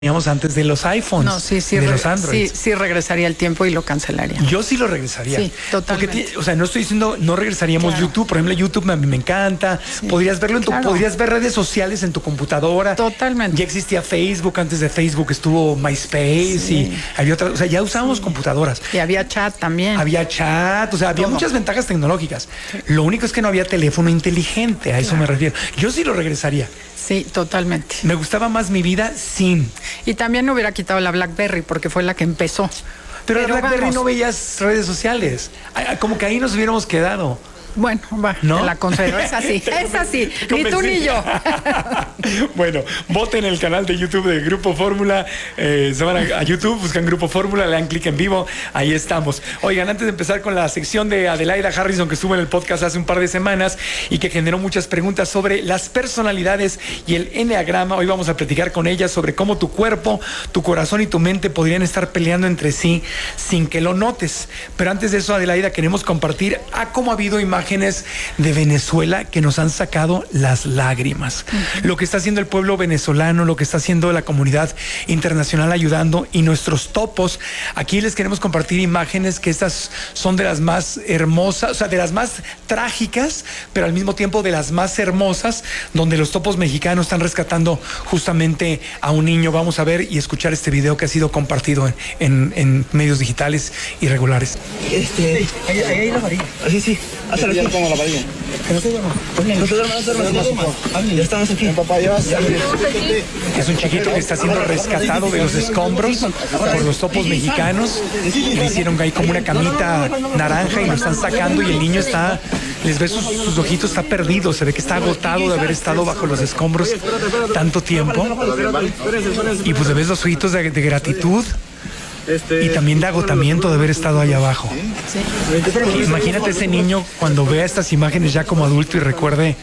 teníamos antes de los iPhones, no, sí, de los Androids. Sí, regresaría el tiempo y lo cancelaría. Yo sí lo regresaría. Sí, totalmente. Porque, o sea, no estoy diciendo no regresaríamos YouTube. Por ejemplo, YouTube me encanta. Sí, podrías verlo podrías ver redes sociales en tu computadora. Totalmente. Ya existía Facebook, antes de Facebook estuvo MySpace y había otras, o sea, ya usábamos computadoras. Y había chat también. Había chat, o sea, había muchas ventajas tecnológicas. Sí. Lo único es que no había teléfono inteligente, a eso me refiero. Yo sí lo regresaría. Sí, totalmente. Me gustaba más mi vida sin. Y también no hubiera quitado la BlackBerry porque fue la que empezó. Pero la BlackBerry no veías redes sociales. Como que ahí nos hubiéramos quedado. Bueno, va, ¿no? Te la concedo, es así, ni tú ni yo. Bueno, voten en el canal de YouTube de Grupo Fórmula, se van a YouTube, buscan Grupo Fórmula, le dan clic en vivo, ahí estamos. Oigan, antes de empezar con la sección de Adelaida Harrison, que estuvo en el podcast hace un par de semanas y que generó muchas preguntas sobre las personalidades y el enneagrama, hoy vamos a platicar con ella sobre cómo tu cuerpo, tu corazón y tu mente podrían estar peleando entre sí sin que lo notes. Pero antes de eso, Adelaida, queremos compartir cómo ha habido imágenes de Venezuela que nos han sacado las lágrimas. Lo que está haciendo el pueblo venezolano, lo que está haciendo la comunidad internacional ayudando y nuestros topos. Aquí les queremos compartir imágenes que estas son de las más hermosas, o sea, de las más trágicas, pero al mismo tiempo de las más hermosas, donde los topos mexicanos están rescatando justamente a un niño. Vamos a ver y escuchar este video que ha sido compartido en medios digitales y regulares. Ahí la varilla. Sí, sí. Hasta ya pongo la varilla. Que no te duermas. No te duermas. Ya estamos aquí. Es un chiquito que está siendo rescatado de los escombros por los topos mexicanos. Le hicieron ahí como una camita naranja y lo están sacando y el niño está, les ve sus ojitos, está perdido, se ve que está agotado de haber estado bajo los escombros tanto tiempo. Y pues le ves los ojitos de gratitud. Y también de agotamiento de haber estado allá abajo. Sí. Imagínate ese niño cuando vea estas imágenes ya como adulto y recuerde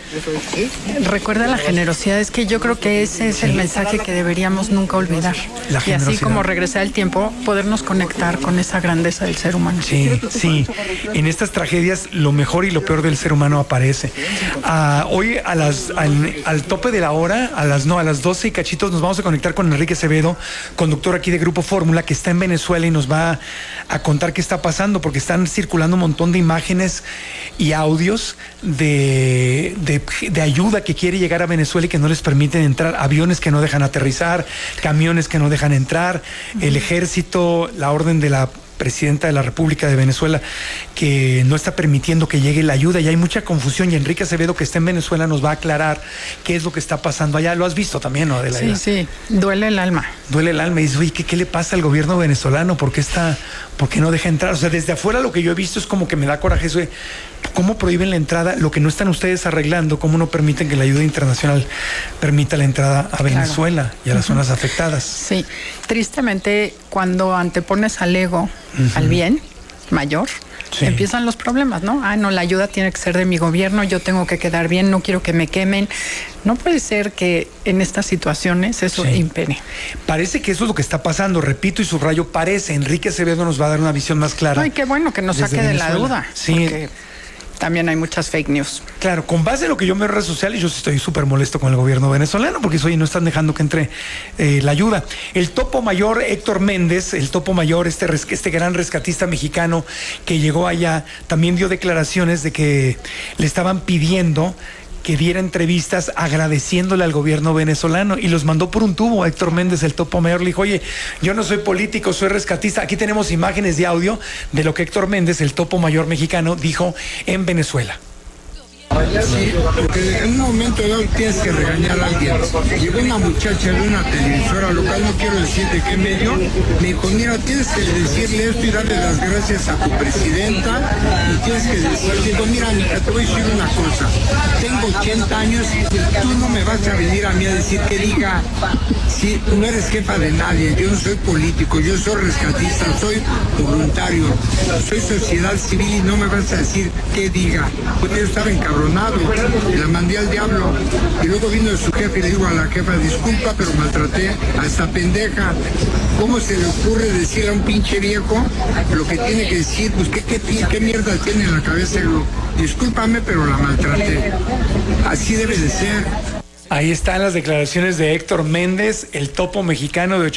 la generosidad. Es que yo creo que ese es el mensaje que deberíamos nunca olvidar. Y así como regresar el tiempo, podernos conectar con esa grandeza del ser humano. Sí, sí. En estas tragedias lo mejor y lo peor del ser humano aparece. Hoy al tope de la hora, a las 12 y cachitos, nos vamos a conectar con Enrique Acevedo, conductor aquí de Grupo Fórmula, que está en Venezuela y nos va a contar qué está pasando, porque están circulando un montón de imágenes y audios de ayuda que quiere llegar a Venezuela y que no les permiten entrar, aviones que no dejan aterrizar, camiones que no dejan entrar, el ejército, la orden de la presidenta de la República de Venezuela que no está permitiendo que llegue la ayuda y hay mucha confusión y Enrique Acevedo, que está en Venezuela, nos va a aclarar qué es lo que está pasando allá. Lo has visto también, ¿no, Adelaida? Sí, duele el alma. Duele el alma y dices, oye, ¿qué le pasa al gobierno venezolano? ¿Por qué no deja entrar? O sea, desde afuera lo que yo he visto es como que me da coraje eso de cómo prohíben la entrada, lo que no están ustedes arreglando, cómo no permiten que la ayuda internacional permita la entrada a Venezuela y a las zonas afectadas. Sí, tristemente cuando antepones al ego, al bien mayor, empiezan los problemas, ¿no? No, la ayuda tiene que ser de mi gobierno, yo tengo que quedar bien, no quiero que me quemen. No puede ser que en estas situaciones eso impere. Parece que eso es lo que está pasando, repito y subrayo, parece. Enrique Acevedo nos va a dar una visión más clara. Ay, qué bueno que nos saque de la duda. Sí. Porque también hay muchas fake news. Claro, con base en lo que yo me veo en redes sociales, yo sí estoy súper molesto con el gobierno venezolano porque no están dejando que entre la ayuda. El topo mayor Héctor Méndez, el topo mayor, este gran rescatista mexicano que llegó allá, también dio declaraciones de que le estaban pidiendo que diera entrevistas agradeciéndole al gobierno venezolano y los mandó por un tubo. Héctor Méndez, el topo mayor, le dijo, oye, yo no soy político, soy rescatista. Aquí tenemos imágenes de audio de lo que Héctor Méndez, el topo mayor mexicano, dijo en Venezuela. Sí, porque en un momento dado tienes que regañar a alguien. Llegó una muchacha de una televisora local, no quiero decir de qué medio, me dijo, mira, tienes que decirle esto y darle las gracias a tu presidenta y tienes que decirle, digo, mira, mija, te voy a decir una cosa, tengo 80 años, tú no me vas a venir a mí a decir que diga, si no eres jefa de nadie, yo no soy político, yo soy rescatista, soy voluntario, soy sociedad civil y no me vas a decir que diga, porque yo estaba encabronado, la mandé al diablo y luego vino su jefe y le digo a la jefa, disculpa, pero maltraté a esta pendeja. ¿Cómo se le ocurre decirle a un pinche viejo lo que tiene que decir? Pues qué mierda tiene en la cabeza. Discúlpame, pero la maltraté. Así debe de ser. Ahí están las declaraciones de Héctor Méndez, el topo mexicano de